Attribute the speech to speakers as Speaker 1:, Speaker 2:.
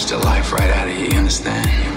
Speaker 1: the life right out of you, you understand?